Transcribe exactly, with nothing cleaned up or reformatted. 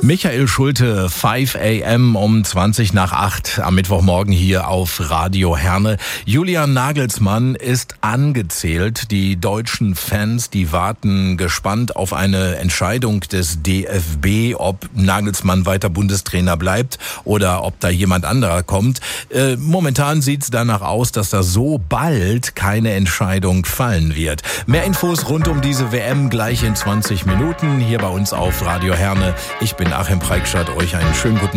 Michael Schulte, fünf a m um zwanzig nach acht am Mittwochmorgen hier auf Radio Herne. Julian Nagelsmann ist angezählt. Die deutschen Fans, die warten gespannt auf eine Entscheidung des D F B, ob Nagelsmann weiter Bundestrainer bleibt oder ob da jemand anderer kommt. Äh, momentan sieht es danach aus, dass da so bald keine Entscheidung fallen wird. Mehr Infos rund um diese W M gleich in zwanzig Minuten hier bei uns auf Radio Herne. Ich bin Achim Preikschat, euch einen schönen guten